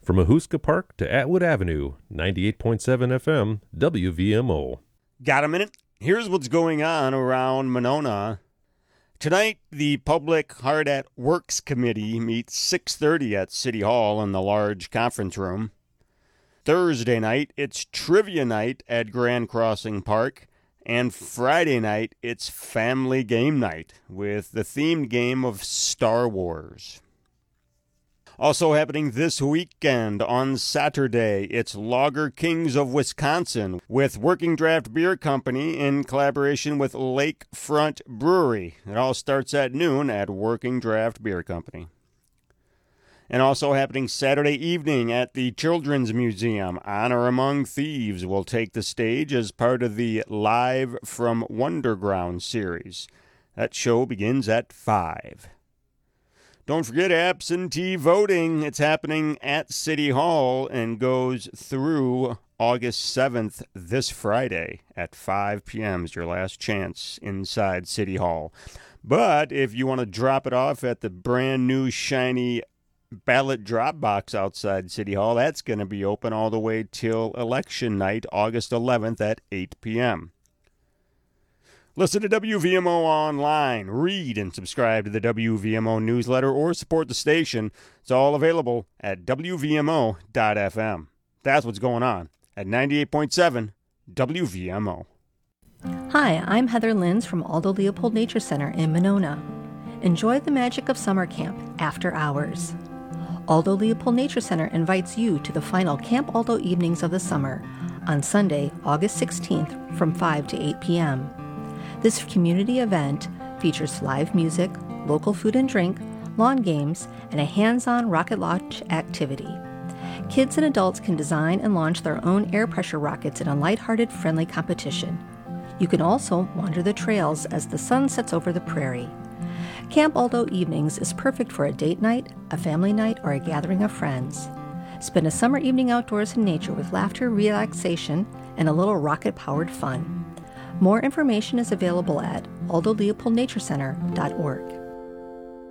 From Ahuska Park to Atwood Avenue, 98.7 FM, WVMO. Got a minute? Here's what's going on around Monona. Tonight, the Public Hard at Works Committee meets 6:30 at City Hall in the large conference room. Thursday night, it's Trivia Night at Grand Crossing Park. And Friday night, it's Family Game Night with the themed game of Star Wars. Also happening this weekend, on Saturday, it's Lager Kings of Wisconsin with Working Draft Beer Company in collaboration with Lakefront Brewery. It all starts at noon at Working Draft Beer Company. And also happening Saturday evening at the Children's Museum, Honor Among Thieves will take the stage as part of the Live from Wonderground series. That show begins at 5. Don't forget absentee voting. It's happening at City Hall and goes through August 7th, this Friday at 5 p.m. is your last chance inside City Hall. But if you want to drop it off at the brand new shiny ballot drop box outside City Hall, that's going to be open all the way till election night, August 11th at 8 p.m. Listen to WVMO online, read and subscribe to the WVMO newsletter, or support the station. It's all available at WVMO.fm. That's what's going on at 98.7 WVMO. Hi, I'm Heather Linz from Aldo Leopold Nature Center in Monona. Enjoy the magic of summer camp after hours. Aldo Leopold Nature Center invites you to the final Camp Aldo evenings of the summer on Sunday, August 16th from 5 to 8 p.m. This community event features live music, local food and drink, lawn games, and a hands-on rocket launch activity. Kids and adults can design and launch their own air pressure rockets in a lighthearted, friendly competition. You can also wander the trails as the sun sets over the prairie. Camp Aldo Evenings is perfect for a date night, a family night, or a gathering of friends. Spend a summer evening outdoors in nature with laughter, relaxation, and a little rocket-powered fun. More information is available at aldoleopoldnaturecenter.org.